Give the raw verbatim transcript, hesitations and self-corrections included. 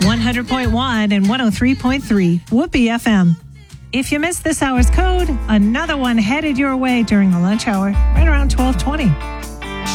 one hundred point one and one oh three point three Whoopee F M. If you missed this hour's code, another one headed your way during the lunch hour, right around twelve twenty.